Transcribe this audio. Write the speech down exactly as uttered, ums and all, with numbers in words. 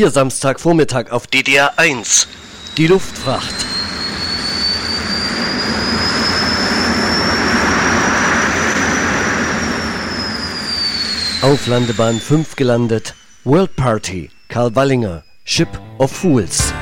Hier Samstagvormittag auf D D R eins. Die Luftfracht. Auf Landebahn fünf gelandet. World Party. Karl Wallinger. Ship of Fools.